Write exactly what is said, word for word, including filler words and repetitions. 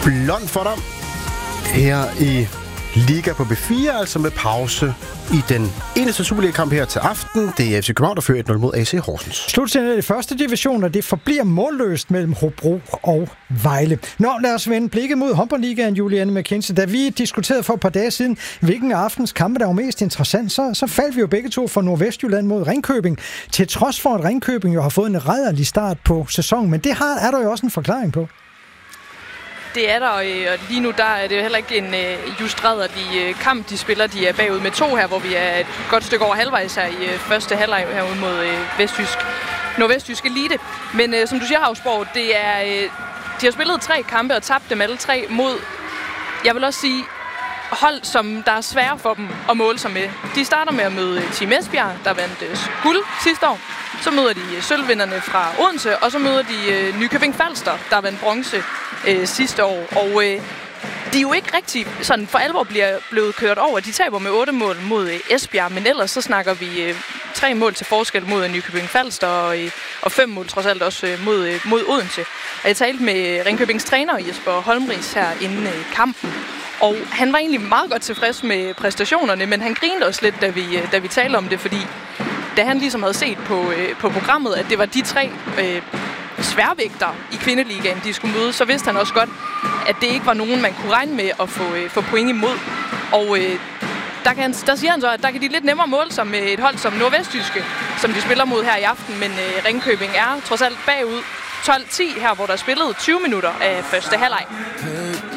Blond for dig her i Liga på B fire, altså med pause i den eneste Superliga-kamp her til aften. Det er F C København, der fører et nul mod A C Horsens. Slutsendet i første division, og det forbliver målløst mellem Hobro og Vejle. Nå, lad os vende blikket mod håndboldligaen, Juliane McKenzie. Da vi diskuterede for et par dage siden, hvilken aftens kampe, der var mest interessant, så, så faldt vi jo begge to for Nordvestjylland mod Ringkøbing. Til trods for, at Ringkøbing jo har fået en rædderlig start på sæsonen, men det har, er der jo også en forklaring på. Det er der, og lige nu der er det jo heller ikke en uh, just rædderlig kamp, de spiller. De er bagud med to her, hvor vi er et godt stykke over halvvejs her i uh, første halvleg herude mod uh, Vestjysk, Nordvestjysk Elite. Men uh, som du siger, Havsborg, det er, uh, de har spillet tre kampe og tabt dem alle tre mod, jeg vil også sige, hold, som der er svære for dem at måle sig med. De starter med at møde Team Esbjerg, der vandt uh, guld sidste år. Så møder de uh, sølvvinderne fra Odense, og så møder de uh, Nykøbing Falster, der vandt bronze øh, sidste år. Og øh, de er jo ikke rigtig sådan for alvor bliver blevet kørt over. De taber med otte mål mod øh, Esbjerg, men ellers så snakker vi øh, tre mål til forskel mod Nykøbing Falster, og, øh, og fem mål trods alt også øh, mod, øh, mod Odense. Og jeg talte med Ringkøbings træner Jesper Holmris her inden øh, kampen. Og han var egentlig meget godt tilfreds med præstationerne, men han grinede også lidt, da vi, da vi talte om det, fordi da han ligesom havde set på, øh, på programmet, at det var de tre øh, sværvægter i kvindeligaen, de skulle møde, så vidste han også godt, at det ikke var nogen, man kunne regne med at få, øh, få point imod. Og øh, der, kan, der siger han så, at der kan de lidt nemmere måle sig med et hold som Nordvestjyske, som de spiller mod her i aften, men øh, Ringkøbing er trods alt bagud tolv ti her, hvor der er spillet tyve minutter af første halvleg.